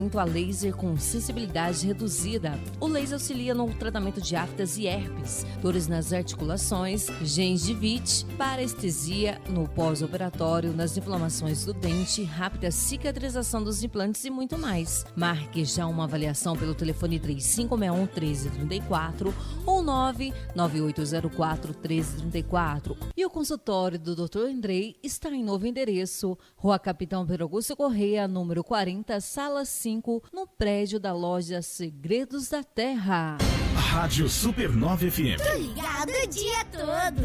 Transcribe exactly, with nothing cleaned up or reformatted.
A laser com sensibilidade reduzida. O laser auxilia no tratamento de aftas e herpes, dores nas articulações, gengivite, parestesia no pós-operatório, nas inflamações do dente, rápida cicatrização dos implantes e muito mais. Marque já uma avaliação pelo telefone três cinco seis um, um três três quatro ou nove nove oito zero quatro, um três três quatro. E o consultório do doutor Andrei está em novo endereço, Rua Capitão Pedro Augusto Correia, número quarenta, sala cinco, no prédio da loja Segredos da Terra. Rádio Supernova F M. Tô ligado o dia todo.